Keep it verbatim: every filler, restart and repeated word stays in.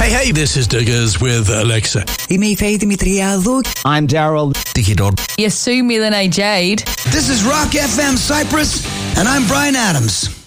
Hey, hey, this is Diggers with Alexa. Είμαι η Faye Δημητριάδου. I'm Daryl. Digidor. Yasu Milane Jade. This is Rock F M Cyprus, and I'm Brian Adams.